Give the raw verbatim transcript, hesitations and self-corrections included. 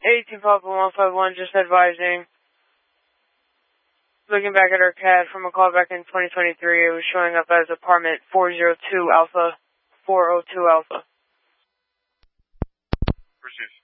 eighteen Papa one five one, just advising. Looking back at our C A D from a call back in twenty twenty-three, it was showing up as apartment four oh two Alpha, four oh two Alpha. Proceed.